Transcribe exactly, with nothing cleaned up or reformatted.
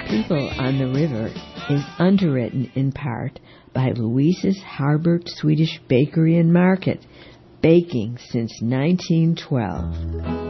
People on the River is underwritten in part by Louise's Harbert Swedish Bakery and Market, baking since nineteen twelve.